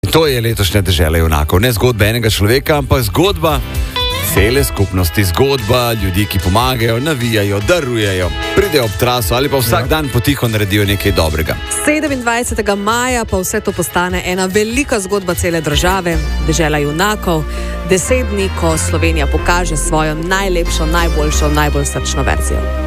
To je letošnja dežela junakov. Ne zgodba enega človeka, ampak zgodba cele skupnosti. Zgodba ljudi, ki pomagajo, navijajo, darujejo, pridejo ob traso ali pa vsak dan potiho naredijo nekaj dobrega. 27. maja pa vse to postane ena velika zgodba cele države, dežela junakov. 10 dni, ko Slovenija pokaže svojo najlepšo, najboljšo, najbolj srčno verzijo.